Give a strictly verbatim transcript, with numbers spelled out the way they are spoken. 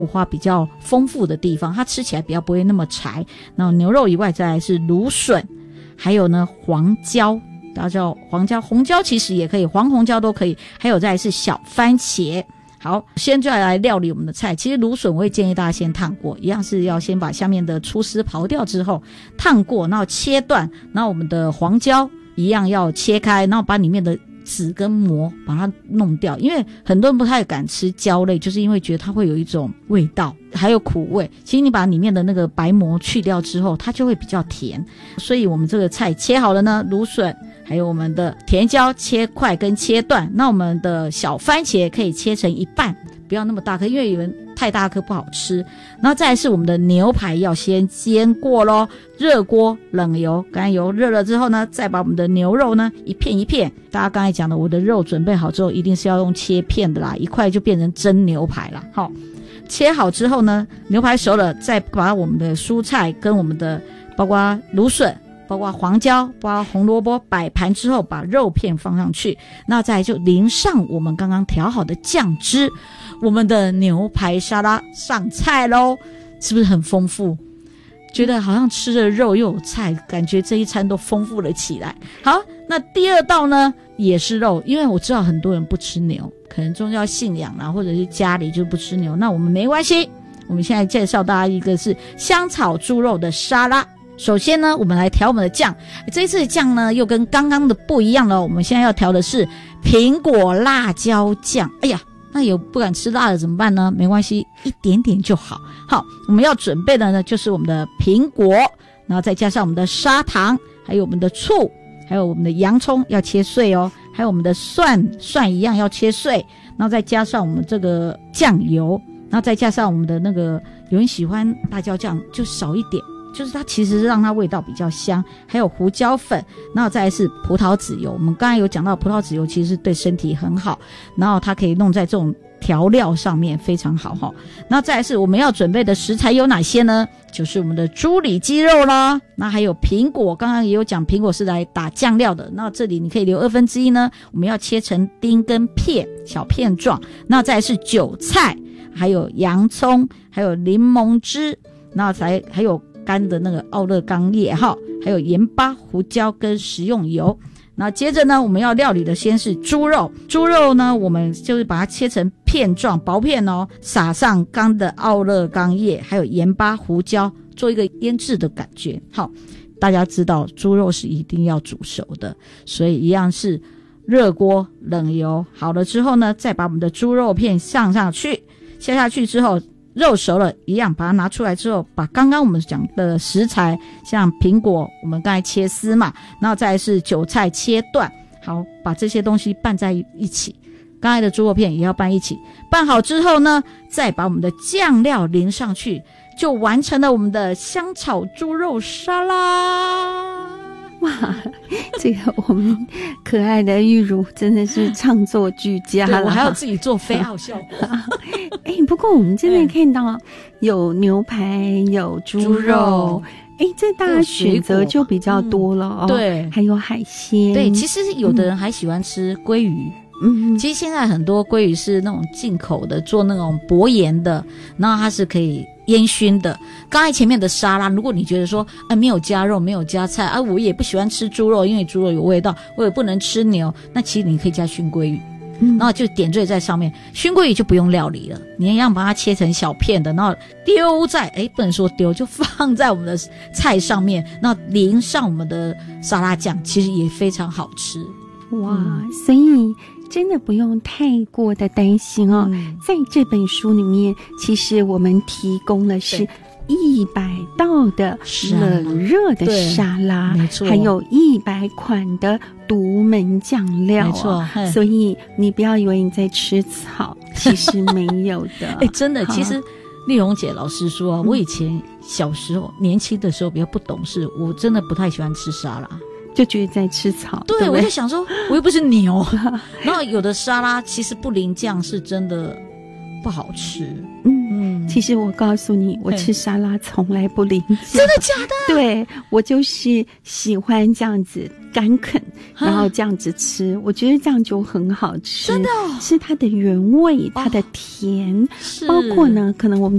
五花比较丰富的地方，它吃起来比较不会那么柴。然后牛肉以外再来是芦笋，还有呢黄椒，大家知道黄椒，红椒其实也可以，黄红椒都可以，还有再来是小番茄。好，先就来料理我们的菜。其实芦笋我会建议大家先烫过，一样是要先把下面的粗丝刨掉之后烫过，然后切断，然后我们的黄椒一样要切开，然后把里面的籽跟膜把它弄掉，因为很多人不太敢吃椒类，就是因为觉得它会有一种味道还有苦味，其实你把里面的那个白膜去掉之后它就会比较甜。所以我们这个菜切好了呢，芦笋还有我们的甜椒切块跟切断，那我们的小番茄可以切成一半，不要那么大颗，因为有人太大颗不好吃。然后再来是我们的牛排要先煎过咯，热锅冷油，刚才油热了之后呢，再把我们的牛肉呢一片一片，大家刚才讲的我的肉准备好之后一定是要用切片的啦，一块就变成蒸牛排啦。好，切好之后呢，牛排熟了，再把我们的蔬菜跟我们的包括芦笋包括黄椒包括红萝卜摆盘之后，把肉片放上去，那再来就淋上我们刚刚调好的酱汁，我们的牛排沙拉上菜咯，是不是很丰富？觉得好像吃了肉又有菜，感觉这一餐都丰富了起来。好，那第二道呢也是肉，因为我知道很多人不吃牛，可能宗教信仰啦，或者是家里就不吃牛，那我们没关系，我们现在介绍大家一个是香草猪肉的沙拉。首先呢，我们来调我们的酱，这一次的酱呢又跟刚刚的不一样了，我们现在要调的是苹果辣椒酱。哎呀，那有不敢吃辣的怎么办呢？没关系，一点点就好。好，我们要准备的呢就是我们的苹果，然后再加上我们的砂糖，还有我们的醋，还有我们的洋葱要切碎哦，还有我们的蒜，蒜一样要切碎，然后再加上我们这个酱油，然后再加上我们的那个，有人喜欢辣椒酱就少一点，就是它其实是让它味道比较香，还有胡椒粉，然后再来是葡萄籽油。我们刚才有讲到葡萄籽油其实是对身体很好，然后它可以弄在这种调料上面非常好齁。然后再来是我们要准备的食材有哪些呢？就是我们的猪里脊肉啦，那还有苹果，刚刚也有讲苹果是来打酱料的，那这里你可以留二分之一呢，我们要切成丁跟片小片状。那再来是韭菜，还有洋葱，还有柠檬汁，然后才还有干的那个奥勒冈叶哈，还有盐巴、胡椒跟食用油。那接着呢，我们要料理的先是猪肉，猪肉呢我们就是把它切成片状薄片哦，撒上干的奥勒冈叶，还有盐巴、胡椒，做一个腌制的感觉。好，大家知道猪肉是一定要煮熟的，所以一样是热锅冷油，好了之后呢，再把我们的猪肉片上上去，下下去之后肉熟了一样把它拿出来之后，把刚刚我们讲的食材，像苹果我们刚才切丝嘛，然后再来是韭菜切断，好，把这些东西拌在一起，刚才的猪肉片也要拌一起，拌好之后呢，再把我们的酱料淋上去，就完成了我们的香草猪肉沙拉。 哇，这个我们可爱的玉茹真的是唱作俱佳了， 我还要自己做飞奥效果。 哎，不过我们真的看到有牛排，有猪肉，哎，这大家选择就比较多了哦。 对， 还有海鲜。 对，其实有的人还喜欢吃鲑鱼。嗯，其实现在很多鲑鱼是那种进口的，做那种薄盐的，然后它是可以烟熏的。刚才前面的沙拉，如果你觉得说啊没有加肉没有加菜啊，我也不喜欢吃猪肉，因为猪肉有味道，我也不能吃牛，那其实你可以加熏鲑鱼，嗯，然后就点缀在上面。熏鲑鱼就不用料理了，你一样把它切成小片的，然后丢在哎不能说丢，就放在我们的菜上面，那淋上我们的沙拉酱，其实也非常好吃。 哇，嗯，所以真的不用太过的担心哦，嗯，在这本书里面其实我们提供了是一百道的冷热的沙拉，没错，还有一百款的独门酱料，没错，所以你不要以为你在吃草，其实没有的。 哎，真的，其实丽蓉姐老实说，啊，我以前小时候年轻的时候比较不懂事，我真的不太喜欢吃沙拉， 就觉得在吃草。 对, 对, 对我就想说我又不是牛然后有的沙拉其实不淋酱是真的不好吃。 嗯， 其实我告诉你，我吃沙拉从来不淋酱。 真的假的？ 对，我就是喜欢这样子干啃，然后这样子吃，我觉得这样就很好吃。 真的哦， 吃它的原味，它的甜， 哦、 包括呢，可能我们